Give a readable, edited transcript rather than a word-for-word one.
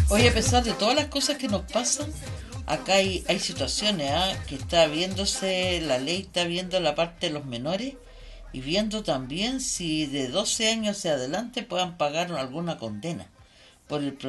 Oye, a pesar de todas las cosas que nos pasan, acá hay situaciones que está viéndose, la ley está viendo la parte de los menores y viendo también si de 12 años hacia adelante puedan pagar alguna condena por el